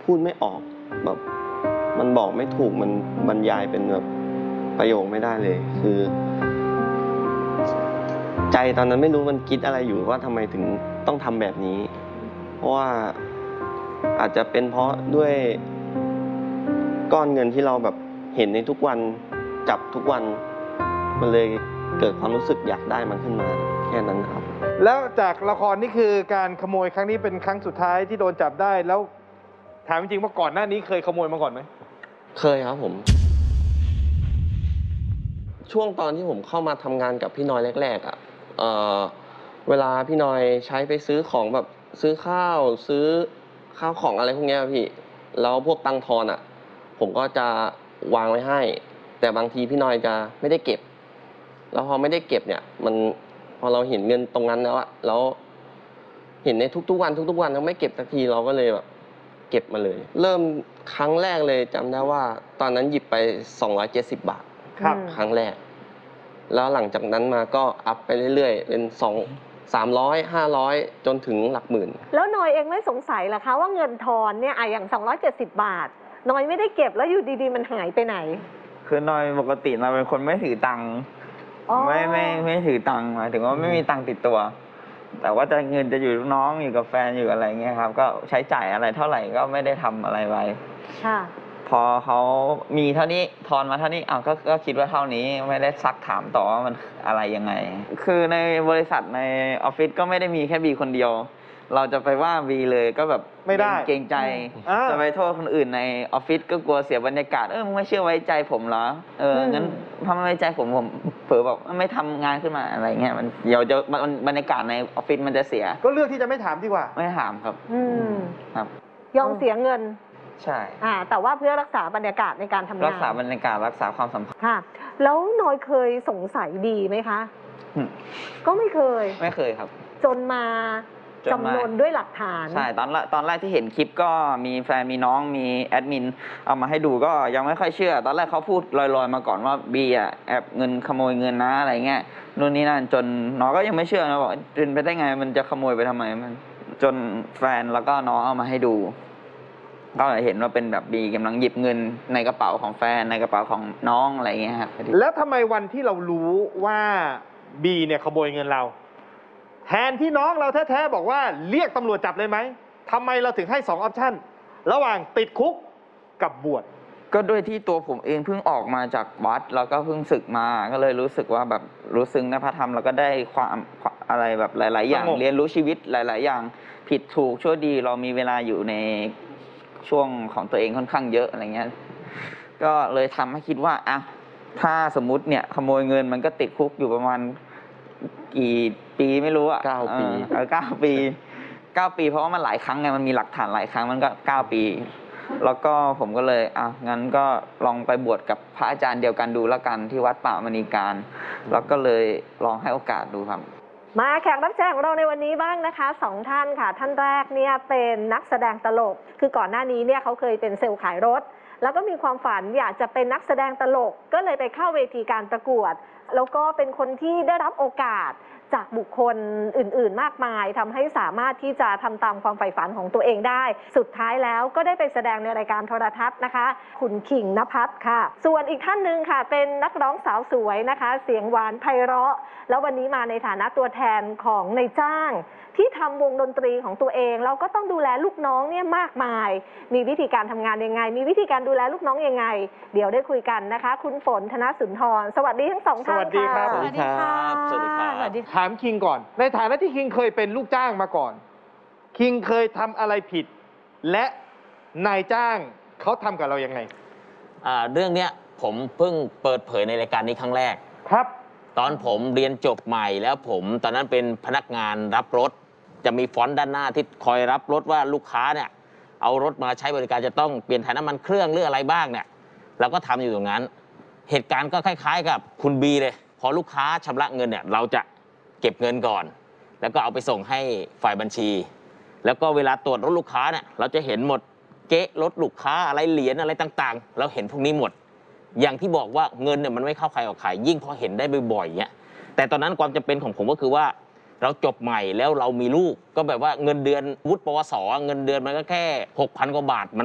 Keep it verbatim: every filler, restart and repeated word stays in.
พูดไม่ออกแบบมันบอกไม่ถูกมันบรรยายเป็นแบบประโยคไม่ได้เลยคือใจตอนนั้นไม่รู้มันคิดอะไรอยู่ว่าทำไมถึงต้องทำแบบนี้เพราะว่าอาจจะเป็นเพราะด้วยก้อนเงินที่เราแบบเห็นในทุกวันจับทุกวันมันเลยเกิดความรู้สึกอยากได้มันขึ้นมาแค่นั้นครับแล้วจากละครนี่คือการขโมยครั้งนี้เป็นครั้งสุดท้ายที่โดนจับได้แล้วถามจริงๆว่าก่อนหน้านี้เคยขโมยมาก่อนไหมเคยครับผมช่วงตอนที่ผมเข้ามาทำงานกับพี่น้อยแรกๆอ่ะเอ่อเวลาพี่น้อยใช้ไปซื้อของแบบซื้อข้าวซื้อข้าวของอะไรพวกนี้พี่แล้วพวกตังทอนอ่ะผมก็จะวางไว้ให้แต่บางทีพี่น้อยจะไม่ได้เก็บแล้วพอไม่ได้เก็บเนี่ยมันพอเราเห็นเงินตรงนั้นแล้วอะแล้วเห็นในทุกๆวันทุกๆวันเราไม่เก็บสักทีเราก็เลยแบบเก็บมาเลยเริ่มครั้งแรกเลยจำได้ว่าตอนนั้นหยิบไปสองร้อยเจ็ดสิบบาทครับครั้งแรกแล้วหลังจากนั้นมาก็อัพไปเรื่อยๆเป็นสองสามร้อยห้าร้อยจนถึงหลักหมื่นแล้วนอยเองไม่สงสัยเหรอคะว่าเงินทอนเนี่ยอะอย่างสองร้อยเจ็ดสิบบาทนอยไม่ได้เก็บแล้วอยู่ดีๆมันหายไปไหนคือนอยปกตินอยเป็นคนไม่ถือตังค์ไม่ไม่ไม่ถือตังค์หมายถึงว่าไม่มีตังค์ติดตัวแต่ว่าจะเงินจะอยู่ลูกน้องอยู่กับแฟนอยู่อะไรเงี้ยครับก็ใช้จ่ายอะไรเท่าไหร่ก็ไม่ได้ทำอะไรไว้ค่ะพอเขามีเท่านี้ทอนมาเท่านี้อ้าวก็ก็คิดว่าเท่านี้ไม่ได้ซักถามต่อว่ามันอะไรยังไงคือในบริษัทในออฟฟิศก็ไม่ได้มีแค่บีคนเดียวเราจะไปว่าบีเลยก็แบบไม่ได้เกรงใจจะไปโทษคนอื่นในออฟฟิศก็กลัวเสียบรรยากาศเออมึงไม่เชื่อไว้ใจผมเหรอเอองั้นถ้าไม่ไว้ใจผมผมเผลอบอกไม่ทำงานขึ้นมาอะไรเงี้ยมันเดี๋ยวจะบรรยากาศในออฟฟิศมันจะเสียก็เลือกที่จะไม่ถามดีกว่าไม่ถามครับอืมครับยอมเสียเงินใช่อ่าแต่ว่าเพื่อรักษาบรรยากาศในการทำงานรักษาบรรยากาศรักษาความสัมพันธ์ค่ะแล้วนอยเคยสงสัยดีไหมคะก็ไม่เคยไม่เคยครับจนมาจำนวนด้วยหลักฐานใช่ตอนตอนแรกที่เห็นคลิปก็มีแฟนมีน้องมีแอดมินเอามาให้ดูก็ยังไม่ค่อยเชื่อตอนแรกเขาพูดลอยๆมาก่อนว่าบีอ่ะแอบเงินขโมยเงินนะอะไรเงี้ยนู่นนี่นั่นจนน้องก็ยังไม่เชื่อนะบอกเป็นไปได้ไงมันจะขโมยไปทำไมมันจนแฟนแล้วก็น้องเอามาให้ดูก็เห็นว่าเป็นแบบบีกำลังหยิบเงินในกระเป๋าของแฟนในกระเป๋าของน้องอะไรเงี้ยครับแล้วทำไมวันที่เรารู้ว่าบีเนี่ยขโมยเงินเราแทนที่น้องเราแท้ๆบอกว่าเรียกตำรวจจับเลยไหมทำไมเราถึงให้สองออปชั่นระหว่างติดคุกกับบวชก็ด้วยที่ตัวผมเองเพิ่งออกมาจากวัดแล้วก็เพิ่งศึกมาก็เลยรู้สึกว่าแบบรู้ซึ้งในพระธรรมแล้วก็ได้ความอะไรแบบหลายๆอย่างเรียนรู้ชีวิตหลายๆอย่างผิดถูกชั่วดีเรามีเวลาอยู่ในช่วงของตัวเองค่อนข้างเยอะอะไรเงี้ยก็เลยทำให้คิดว่าอ่ะถ้าสมมุติเนี่ยขโมยเงินมันก็ติดคุกอยู่ประมาณกี่ปีไม่รู้อ่ะเก้าปีเออเก้าปีเก้าปีเพราะว่ามันหลายครั้งไงมันมีหลักฐานหลายครั้งมันก็เก้าปีแล้วก็ผมก็เลยอ่ะงั้นก็ลองไปบวชกับพระอาจารย์เดียวกันดูแล้วกันที่วัดป่ามณีการแล้วก็เลยลองให้โอกาสดูครับมาแขกรับเชิญของเราในวันนี้บ้างนะคะสองท่านค่ะท่านแรกเนี่ยเป็นนักแสดงตลกคือก่อนหน้านี้เนี่ยเขาเคยเป็นเซลล์ขายรถแล้วก็มีความฝันอยากจะเป็นนักแสดงตลกก็เลยไปเข้าเวทีการประกวดแล้วก็เป็นคนที่ได้รับโอกาสจากบุคคลอื่นๆมากมายทำให้สามารถที่จะทำตามความใฝ่ฝันของตัวเองได้สุดท้ายแล้วก็ได้ไปแสดงในรายการโทรทัศน์นะคะคุณขิงนภัสค่ะส่วนอีกท่านหนึ่งค่ะเป็นนักร้องสาวสวยนะคะเสียงหวานไพเราะแล้ววันนี้มาในฐานะตัวแทนของนายจ้างที่ทำวงดนตรีของตัวเองแล้วก็ต้องดูแลลูกน้องเนี่ยมากมายมีวิธีการทำงานยังไงมีวิธีการดูแลลูกน้องยังไงเดี๋ยวได้คุยกันนะคะคุณฝนธนสุนทรสวัสดีทั้งสองท่านค่ะสวัสดีครับสวัสดีครับสวัสดีครับถามคิงก่อนในฐานะที่คิงเคยเป็นลูกจ้างมาก่อนคิงเคยทำอะไรผิดและนายจ้างเขาทำกับเรายังไงอ่าเรื่องเนี้ยผมเพิ่งเปิดเผยในรายการนี้ครั้งแรกครับตอนผมเรียนจบใหม่แล้วผมตอนนั้นเป็นพนักงานรับรถจะมีฟอนต์ด้านหน้าที่คอยรับรถว่าลูกค้าเนี่ยเอารถมาใช้บริการจะต้องเปลี่ยนถ่ายน้ำมันเครื่องหรืออะไรบ้างเนี่ยเราก็ทำอยู่ตรงนั้นเหตุการณ์ก็คล้ายๆกับคุณบีเลยพอลูกค้าชำระเงินเนี่ยเราจะเก็บเงินก่อนแล้วก็เอาไปส่งให้ฝ่ายบัญชีแล้วก็เวลาตรวจรถลูกค้าเนี่ยเราจะเห็นหมดเก๊ะรถลูกค้าอะไรเหรียญอะไรต่างๆเราเห็นพวกนี้หมดอย่างที่บอกว่าเงินเนี่ยมันไม่เข้าใครออกใครยิ่งพอเห็นได้บ่อยๆเนี่ยแต่ตอนนั้นความจำเป็นของผมก็คือว่าเราจบใหม่แล้วเรามีลูกก็แบบว่าเงินเดือนวุฒิปวสเงินเดือนมันก็แค่ หกพัน กว่าบาทมัน